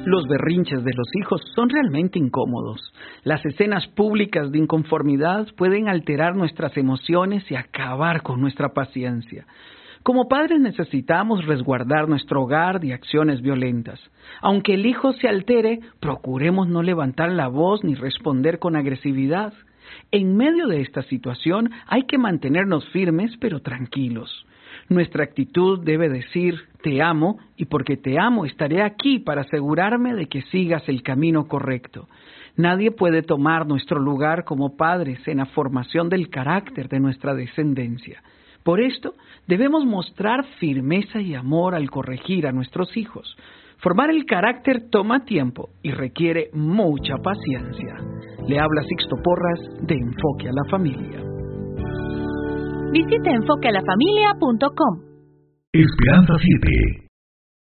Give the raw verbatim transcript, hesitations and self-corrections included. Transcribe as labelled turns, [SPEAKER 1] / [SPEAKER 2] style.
[SPEAKER 1] Los berrinches de los hijos son realmente incómodos. Las escenas públicas de inconformidad pueden alterar nuestras emociones y acabar con nuestra paciencia. Como padres necesitamos resguardar nuestro hogar de acciones violentas. Aunque el hijo se altere, procuremos no levantar la voz ni responder con agresividad. En medio de esta situación hay que mantenernos firmes pero tranquilos. Nuestra actitud debe decir, te amo, y porque te amo estaré aquí para asegurarme de que sigas el camino correcto. Nadie puede tomar nuestro lugar como padres en la formación del carácter de nuestra descendencia. Por esto, debemos mostrar firmeza y amor al corregir a nuestros hijos. Formar el carácter toma tiempo y requiere mucha paciencia. Le habla Sixto Porras de Enfoque a la Familia.
[SPEAKER 2] Visite enfoque a la familia punto com.
[SPEAKER 3] Esperanza siete.